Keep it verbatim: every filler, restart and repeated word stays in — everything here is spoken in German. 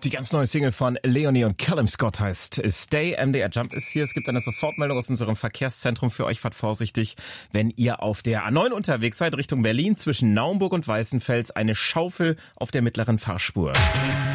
Die ganz neue Single von Leonie und Callum Scott heißt Stay. M D R Jump ist hier. Es gibt eine Sofortmeldung aus unserem Verkehrszentrum für euch. Fahrt vorsichtig, wenn ihr auf der A neun unterwegs seid, Richtung Berlin, zwischen Naumburg und Weißenfels. Eine Schaufel auf der mittleren Fahrspur.